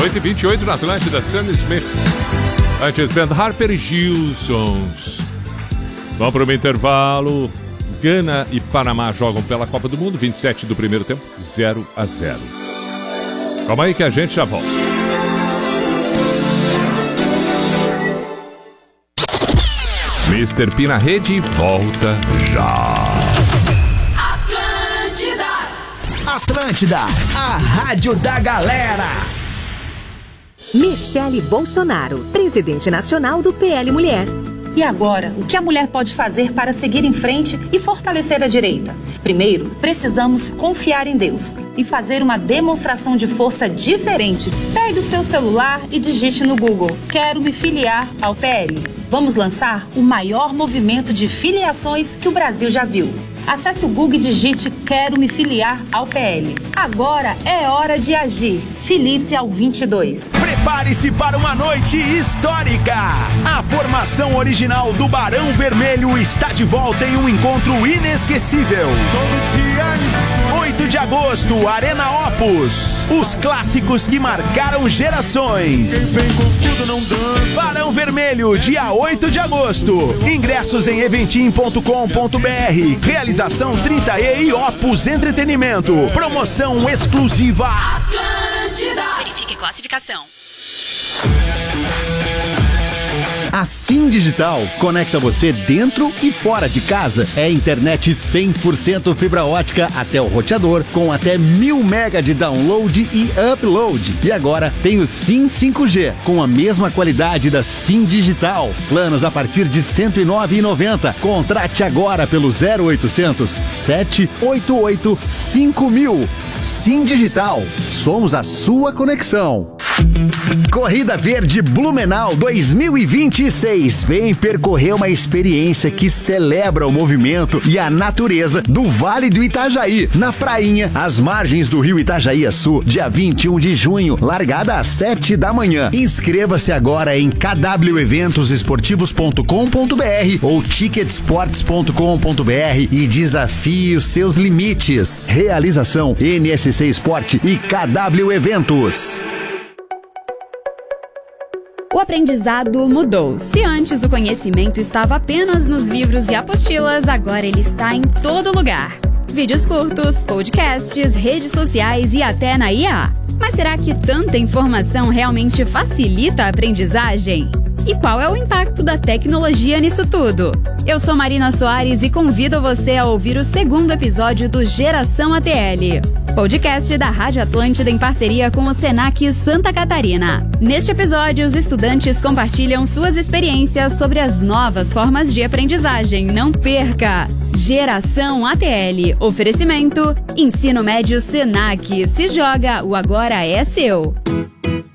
8h28 na Atlântida, Sam Smith. Antes, Ben Harper e Gilsons. Vamos para o intervalo. Gana e Panamá jogam pela Copa do Mundo. 27 do primeiro tempo, 0-0. Calma aí que a gente já volta. Mr. P na rede volta já. Atlântida, a rádio da galera. Michele Bolsonaro, presidente nacional do PL Mulher. E agora, o que a mulher pode fazer para seguir em frente e fortalecer a direita? Primeiro, precisamos confiar em Deus e fazer uma demonstração de força diferente. Pegue o seu celular e digite no Google: quero me filiar ao PL. Vamos lançar o maior movimento de filiações que o Brasil já viu. Acesse o Google e digite quero me filiar ao PL. Agora é hora de agir. Filie-se ao 22. Prepare-se para uma noite histórica. A formação original do Barão Vermelho está de volta em um encontro inesquecível. 8 de agosto, Arena Opus. Os clássicos que marcaram gerações. Barão Vermelho, dia 8 de agosto. Ingressos em eventim.com.br. Realização 30E e Opus Entretenimento. Promoção exclusiva. Verifique classificação. A Sim Digital conecta você dentro e fora de casa. É internet 100% fibra ótica até o roteador, com até 1000 MB de download e upload. E agora tem o Sim 5G, com a mesma qualidade da Sim Digital. Planos a partir de R$ 109,90. Contrate agora pelo 0800 788 5000. Sim Digital, somos a sua conexão. Corrida Verde Blumenau 2026. Vem percorrer uma experiência que celebra o movimento e a natureza do Vale do Itajaí, na prainha, às margens do rio Itajaí-Açu, dia 21 de junho, largada às 7 da manhã. Inscreva-se agora em kweventosesportivos.com.br ou ticketsports.com.br e desafie os seus limites. Realização NSC Esporte e KW Eventos. O aprendizado mudou. Se antes o conhecimento estava apenas nos livros e apostilas, agora ele está em todo lugar. Vídeos curtos, podcasts, redes sociais e até na IA. Mas será que tanta informação realmente facilita a aprendizagem? E qual é o impacto da tecnologia nisso tudo? Eu sou Marina Soares e convido você a ouvir o segundo episódio do Geração ATL, podcast da Rádio Atlântida em parceria com o Senac Santa Catarina. Neste episódio, os estudantes compartilham suas experiências sobre as novas formas de aprendizagem. Não perca! Geração ATL. Oferecimento: Ensino Médio Senac. Se joga, o agora é seu.